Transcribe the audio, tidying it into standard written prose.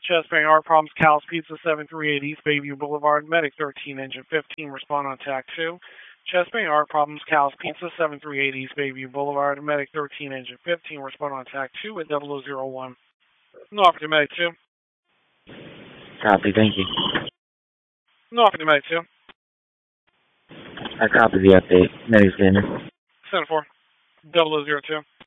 Chest Bay R Problems, Cal's Pizza, 738 East Bayview Boulevard, Medic 13, Engine 15, respond on TAC 2. Chest Bay R Problems, Cal's Pizza, 738 East Bayview Boulevard, Medic 13, Engine 15, respond on TAC 2 at 0001. Norfolk to Medic 2. Copy, thank you. Norfolk to Medic 2. I copy the update. Medic standing. Center 4. 0002.